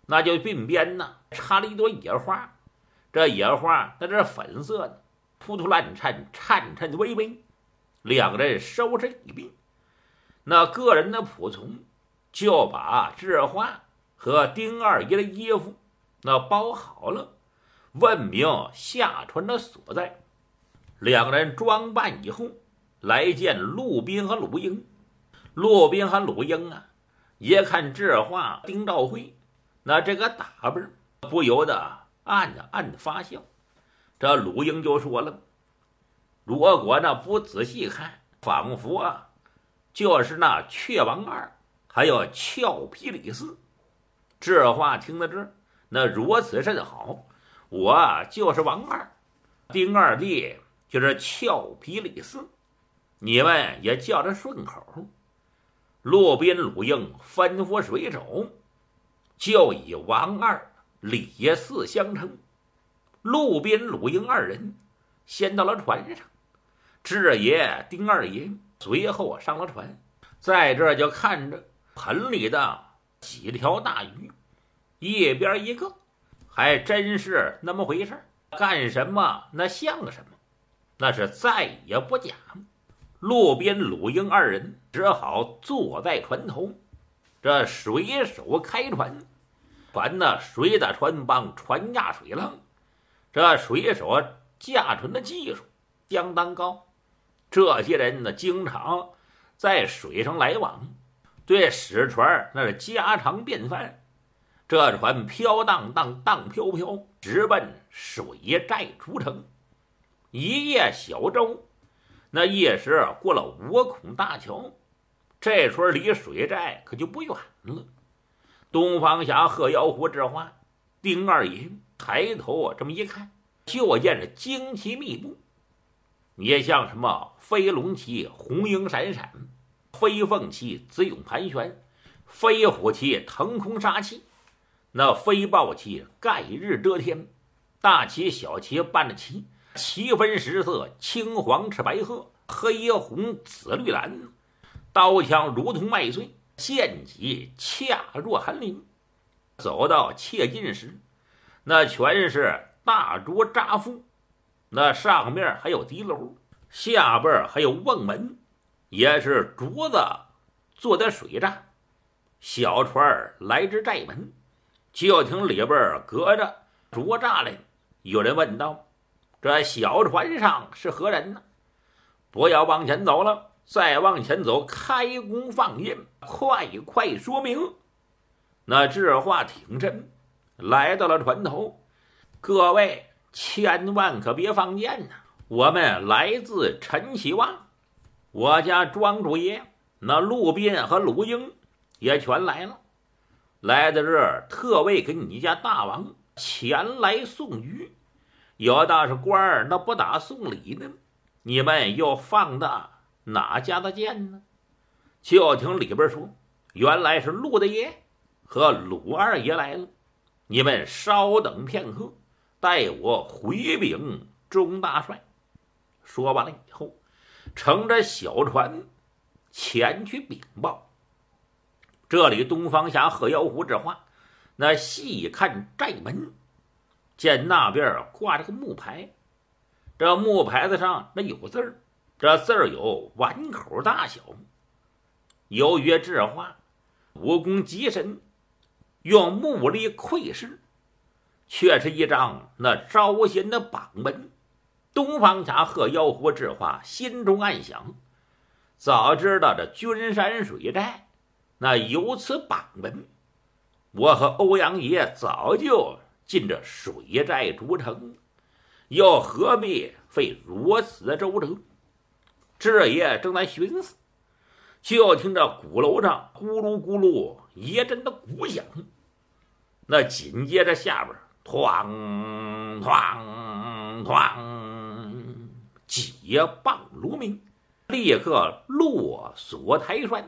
那就鬓边呢插了一朵野花，这野花那是粉色的，扑突乱颤，颤颤巍巍。两人收拾一毕，那个人的仆从就把智化和丁二爷的衣服那包好了，问明下船的所在。两人装扮以后，来见陆斌和鲁英。陆斌和鲁英啊，一看智化、丁兆辉那这个打扮，不由得暗地发笑。这鲁英就说了：“如果那不仔细看，仿佛啊，就是那雀王二，还有俏皮李四。”智化听得这，那如此甚好，我就是王二，丁二弟就是俏皮李四，你们也叫着顺口。陆斌、鲁英吩咐水手，就以王二、李四相称。陆斌、鲁英二人先到了船上，智爷、丁二爷随后上了船，在这就看着盆里的几条大鱼，一边一个，还真是那么回事，干什么那像什么，那是再也不假。陆斌、鲁英二人只好坐在船头，这水手开船，船呢随着船帮，船压水浪，这水手驾船的技术相当高。这些人呢经常在水上来往，对使船那是家常便饭。这船飘荡荡，荡飘飘，直奔水寨出城。一叶小舟，那一时过了5孔大桥，这时候离水寨可就不远了。东方侠、鹤妖狐之话，丁二爷抬头这么一看，就见着旌旗密布。也像什么飞龙旗红缨闪闪，飞凤旗紫涌盘旋，飞虎旗腾空杀气，那飞豹旗盖日遮天，大旗小旗伴着旗，旗分10色，青黄赤白褐，黑红紫绿蓝，刀枪如同麦穗，剑戟恰若寒林。走到切近时，那全是大竹扎夫，那上面还有敌楼，下边还有瓮门，也是竹子做的水栅。小船来至寨门，就听里边隔着竹栅栏有人问道：“这小船上是何人呢？”“不要往前走了，再往前走，开弓放箭，快说明。”那智化挺身来到了船头：“各位千万可别放箭呐！我们来自陈启旺，我家庄主爷那陆斌和鲁英也全来了，来到这儿特为给你家大王前来送鱼。有道是官儿那不打送礼呢，你们又放的哪家的箭呢？”就听里边说：“原来是陆大爷和鲁二爷来了，你们稍等片刻，待我回禀钟大帅。”说完了以后，乘着小船前去禀报。这里东方侠、鹤妖狐之话，那细看寨门，见那边挂着个木牌，这木牌子上那有字儿，这字儿有碗口大小。由于智化武功极深，用木力窥视，却是一张那招贤的榜文。东方侠、鹤妖狐智化心中暗想，早知道这君山水寨那有此榜文，我和欧阳爷早就进这水寨筑城，又何必费如此的周折？智爷正在寻思，就听着鼓楼上咕噜咕噜一阵的鼓响，那紧接着下边哐哐哐几棒卢鸣，立刻落锁抬栓，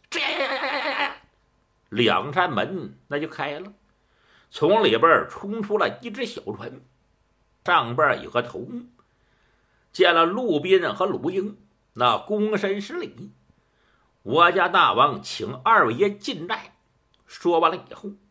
两扇门那就开了，从里边冲出了一只小船，上边有个头目，见了陆斌和鲁英，那躬身施礼：“我家大王请二位爷进寨。”说完了以后，